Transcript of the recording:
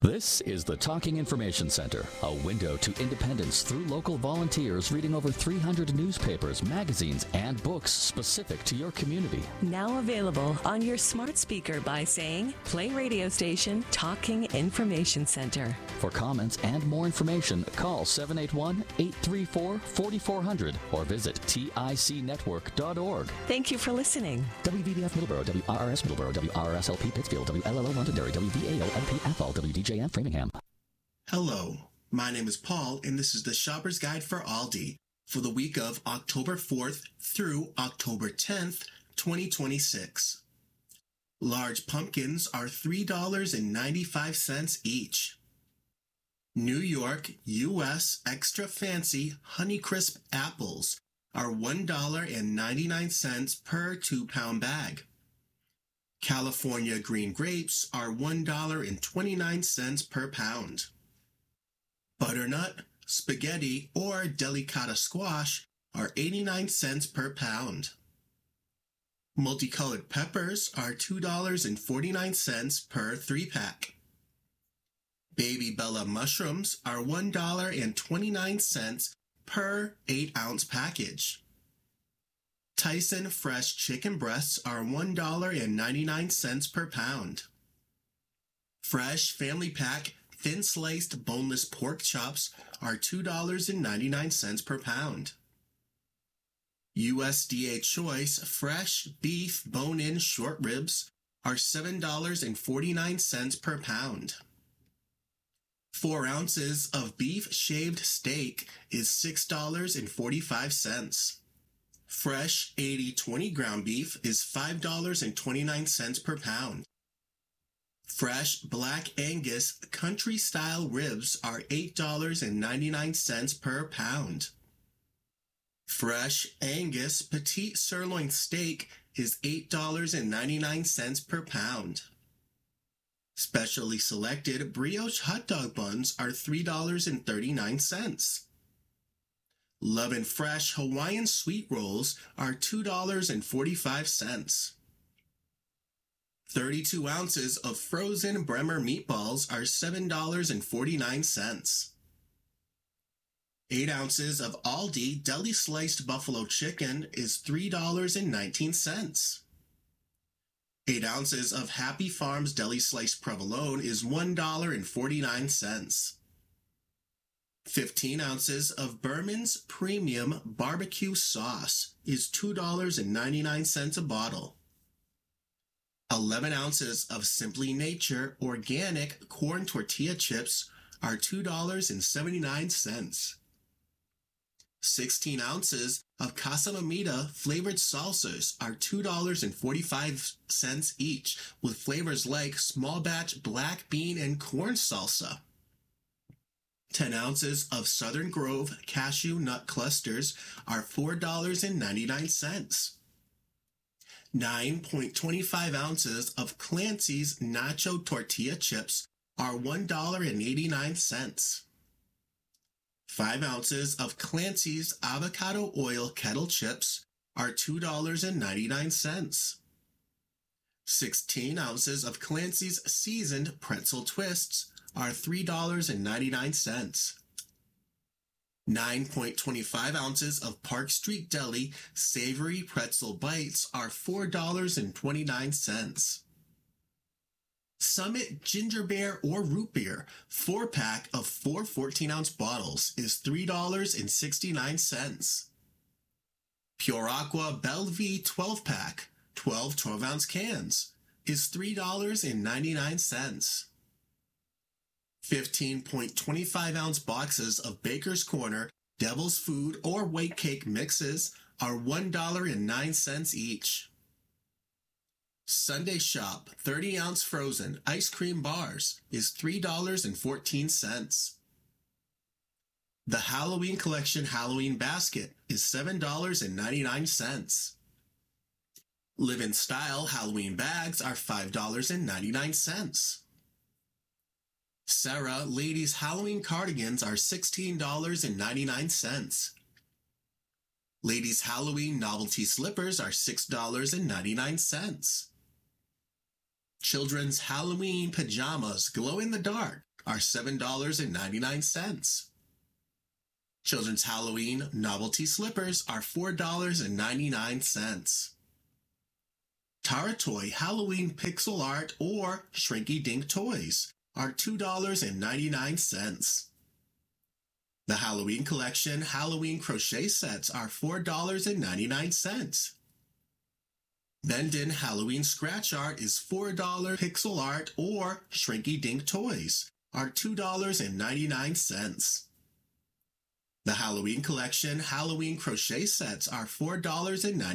This is the Talking Information Center, a window to independence through local volunteers reading over 300 newspapers, magazines, and books specific to your community. Now available on your smart speaker by saying, play radio station Talking Information Center. For comments and more information, call 781-834-4400 or visit ticnetwork.org. Thank you for listening. WVBF Middleborough, WRRS Middleborough, WRSLP Pittsfield, WLLO Londonderry, WVAO-LP Athol, WDJM Framingham. Hello, my name is Paul, and this is the Shopper's Guide for Aldi for the week of October 4th through October 10th, 2026. Large pumpkins are $3.95 each. New York, U.S. Extra Fancy Honeycrisp apples are $1.99 per 2-pound bag. California green grapes are $1.29 per pound. Butternut, spaghetti, or delicata squash are 89 cents per pound. Multicolored peppers are $2.49 per 3-pack. Baby Bella mushrooms are $1.29 per 8-ounce package. Tyson fresh chicken breasts are $1.99 per pound. Fresh family pack thin sliced boneless pork chops are $2.99 per pound. USDA Choice fresh beef bone-in short ribs are $7.49 per pound. 4 ounces of beef shaved steak is $6.45. Fresh 80/20 ground beef is $5.29 per pound. Fresh Black Angus country-style ribs are $8.99 per pound. Fresh Angus petite sirloin steak is $8.99 per pound. Specially selected brioche hot dog buns are $3.39. Love and Fresh Hawaiian sweet rolls are $2.45. 32 ounces of frozen Bremer meatballs are $7.49. 8 ounces of Aldi deli sliced buffalo chicken is $3.19. 8 ounces of Happy Farms deli sliced provolone is $1.49. 15 ounces of Berman's Premium Barbecue Sauce is $2.99 a bottle. 11 ounces of Simply Nature Organic Corn Tortilla Chips are $2.79. 16 ounces of Casa Mamita flavored salsas are $2.45 each, with flavors like small batch black bean and corn salsa. 10 ounces of Southern Grove cashew nut clusters are $4.99. 9.25 ounces of Clancy's nacho tortilla chips are $1.89. 5 ounces of Clancy's avocado oil kettle chips are $2.99. 16 ounces of Clancy's seasoned pretzel twists are $3.99. 9.25 ounces of Park Street Deli savory pretzel bites are $4.29. Summit Ginger Beer or Root Beer 4-pack of 4 14-ounce bottles is $3.69. Pure Aqua Bellevue 12-pack 12 12-ounce cans is $3.99. 15.25-ounce boxes of Baker's Corner Devil's Food or White Cake mixes are $1.09 each. Sunday Shop 30-ounce frozen ice cream bars is $3.14. The Halloween Collection Halloween basket is $7.99. Live in Style Halloween bags are $5.99. Sarah ladies Halloween cardigans are $16.99. Ladies Halloween novelty slippers are $6.99. Children's Halloween pajamas glow in the dark are $7.99. Children's Halloween novelty slippers are $4.99. Tara Toy Halloween pixel art or Shrinky Dink toys are $2.99. The Halloween collection Halloween crochet sets are $4.99. Bendin Halloween scratch art is $4. Pixel art or Shrinky Dink toys are $2.99. The Halloween collection Halloween crochet sets are $4.99.